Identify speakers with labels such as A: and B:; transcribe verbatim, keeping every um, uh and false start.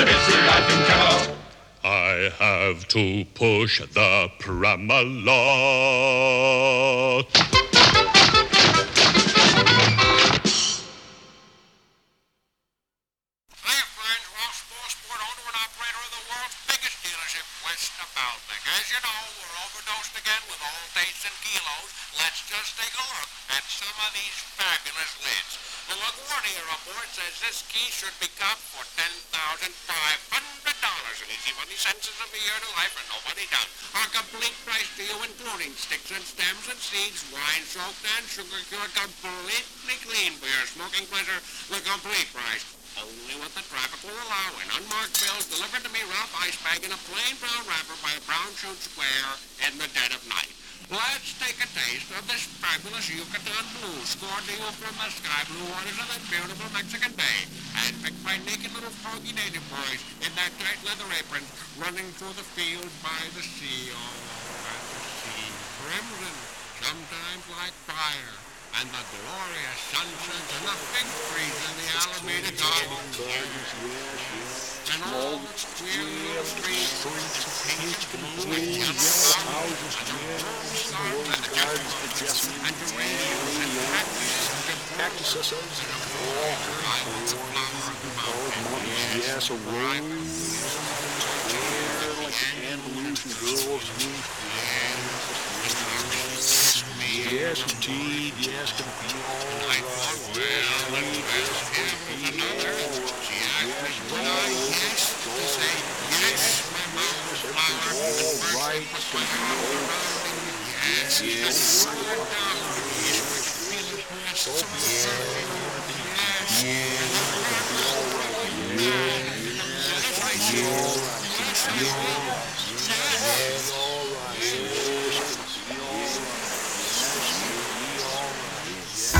A: a busy life in Camelot.
B: I have to push the Pramalot.
C: Hiya, friends. Ralph Sport, owner and operator of the world's biggest dealership west of Baltic. As you know, we're overdosed again with all tastes and kilos. Let's just take a look at some of these fabulous lids. The LaGuardia report says this key should be copped for ten thousand five hundred dollars, and easy money sentences of a year to life for nobody done. Our complete price to you, including sticks and stems and seeds, wine soaked and sugar cured, completely clean for your smoking pleasure. The complete price. Only what the traffic will allow in unmarked bills delivered to me, Ralph Ice Bag, in a plain brown wrapper by a brown shoe square in the dead of night. Let's take a taste of this fabulous Yucatan Blue, scored to you from the sky blue waters of that beautiful Mexican Bay, and picked by naked little froggy native boys in their tight leather aprons, running through the fields by the sea. Oh, and the sea, crimson, sometimes like fire, and the glorious sunsets and the fig trees in the Alameda Gardens. And all the queer little streets, pink and blue and yellow houses, and the rose gardens, and the jessamines, and geraniums, and cactuses, and the water islands, the flower of the mountain.
D: Yes, a rose, like Andalusian girls. Yes, indeed, yes, can be all right.
C: Well, and well, here was another. She asked me when I yes to say yes, my mouth was flowered, and first
D: right,
C: it was my arms around me. Yes, yes, and word down to me, which feeling her so perfect. Yes, yes,
D: Yes, yes, yes, yes, yes,